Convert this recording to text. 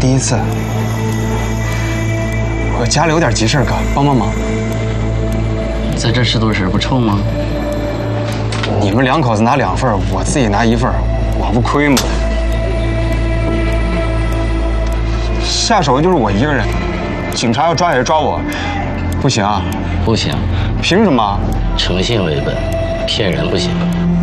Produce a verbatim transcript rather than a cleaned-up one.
第一次。我家里有点急事，哥，帮帮忙。 在这吃多食不臭吗？ 你们两口子拿两份，我自己拿一份，我不亏吗？下手的就是我一个人，警察要抓也是抓我，不行啊！ 不行， 凭什么？ 诚信为本，骗人不行。